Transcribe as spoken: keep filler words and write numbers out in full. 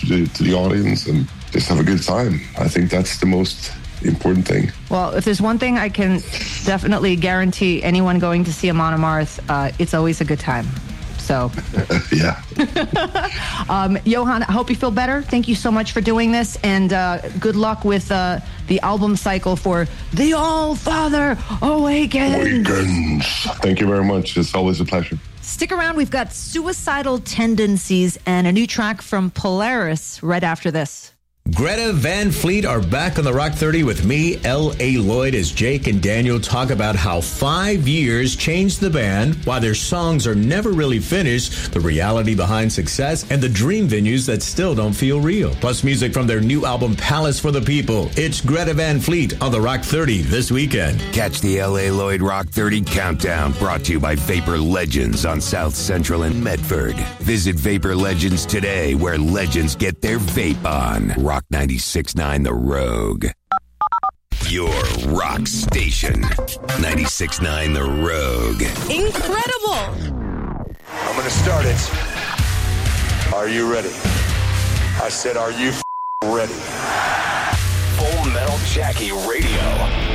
the, to the audience and just have a good time. I think that's the most important thing. Well, if there's one thing I can definitely guarantee anyone going to see Amon Amarth, uh, it's always a good time. So, yeah. um, Johan, I hope you feel better. Thank you so much for doing this, and uh, good luck with uh, the album cycle for The All-Father Awakens. Awakens. Thank you very much. It's always a pleasure. Stick around. We've got Suicidal Tendencies and a new track from Polaris right after this. Greta Van Fleet are back on the Rock thirty with me, L A. Lloyd, as Jake and Daniel talk about how five years changed the band, why their songs are never really finished, the reality behind success, and the dream venues that still don't feel real. Plus music from their new album, Palace for the People. It's Greta Van Fleet on the Rock thirty this weekend. Catch the L A. Lloyd Rock thirty Countdown, brought to you by Vapor Legends on South Central and Medford. Visit Vapor Legends today, where legends get their vape on. Rock ninety-six point nine The Rogue. Your rock station. ninety-six point nine The Rogue. Incredible! I'm going to start it. Are you ready? I said, are you f- ready? Full Metal Jackie Radio.